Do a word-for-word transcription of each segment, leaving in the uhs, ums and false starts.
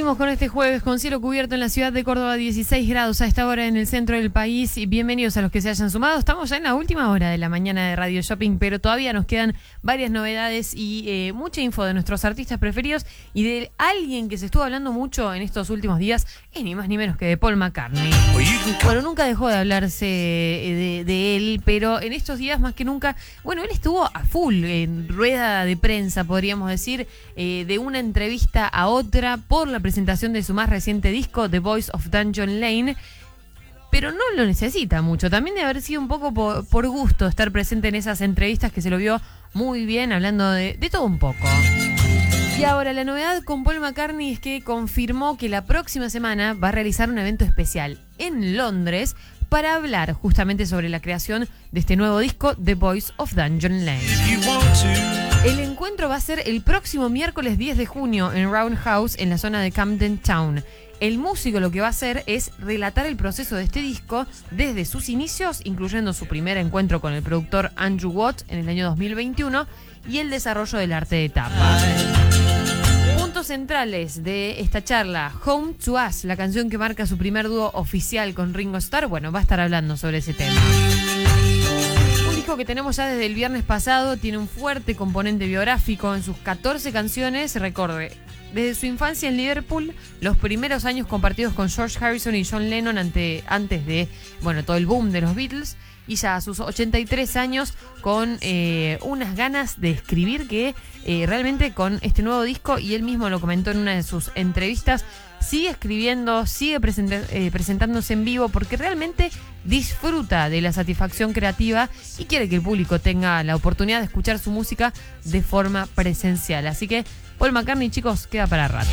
Seguimos con este jueves con cielo cubierto en la ciudad de Córdoba, dieciséis grados a esta hora en el centro del país. Y bienvenidos a los que se hayan sumado. Estamos ya en la última hora de la mañana de Radio Shopping, pero todavía nos quedan varias novedades y eh, mucha info de nuestros artistas preferidos y de alguien que se estuvo hablando mucho en estos últimos días, es ni más ni menos que de Paul McCartney. Bueno, nunca dejó de hablarse de, de él, pero en estos días más que nunca, bueno, él estuvo a full en rueda de prensa, podríamos decir, eh, de una entrevista a otra por la presentación de su más reciente disco, The Voice of Dungeon Lane, pero no lo necesita mucho. También debe haber sido un poco por, por gusto estar presente en esas entrevistas, que se lo vio muy bien, hablando de, de todo un poco. Y ahora la novedad con Paul McCartney es que confirmó que la próxima semana va a realizar un evento especial en Londres para hablar justamente sobre la creación de este nuevo disco, The Voice of Dungeon Lane. El encuentro va a ser el próximo miércoles diez de junio en Roundhouse, en la zona de Camden Town. El músico lo que va a hacer es relatar el proceso de este disco desde sus inicios, incluyendo su primer encuentro con el productor Andrew Watt en el año dos mil veintiuno y el desarrollo del arte de tapa. Puntos centrales de esta charla: Home to Us, la canción que marca su primer dúo oficial con Ringo Starr. Bueno, va a estar hablando sobre ese tema. Un disco que tenemos ya desde el viernes pasado, tiene un fuerte componente biográfico. En sus catorce canciones se recorre desde su infancia en Liverpool, los primeros años compartidos con George Harrison y John Lennon ante, antes de, bueno, todo el boom de los Beatles, y ya a sus ochenta y tres años con eh, unas ganas de escribir que eh, realmente con este nuevo disco, y él mismo lo comentó en una de sus entrevistas, sigue escribiendo, sigue present- eh, presentándose en vivo porque realmente disfruta de la satisfacción creativa y quiere que el público tenga la oportunidad de escuchar su música de forma presencial. Así que Paul McCartney, chicos, queda para rato.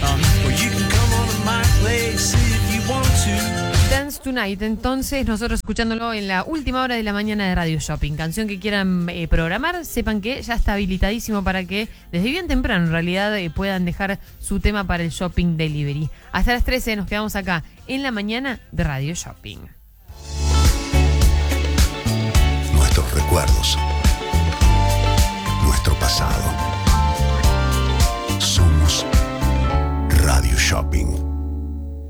Dance Tonight, entonces, nosotros escuchándolo en la última hora de la mañana de Radio Shopping. Canción que quieran eh, programar, sepan que ya está habilitadísimo para que desde bien temprano en realidad eh, puedan dejar su tema para el Shopping Delivery. Hasta las trece nos quedamos acá en la mañana de Radio Shopping. Nuestros recuerdos, nuestro pasado. Somos Radio Shopping.